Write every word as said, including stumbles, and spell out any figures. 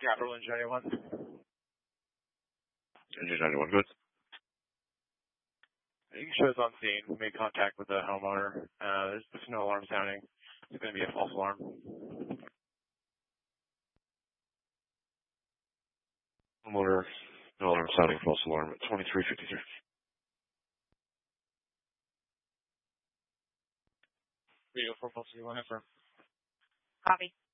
Capital Engine ninety-one. Engine ninety-one, good. You can show us on scene. We made contact with the homeowner. Uh, there's, there's no alarm sounding. It's going to be a false alarm. Homeowner, no alarm sounding, false alarm at twenty-three fifty-three. Radio four false, you want to confirm? Copy.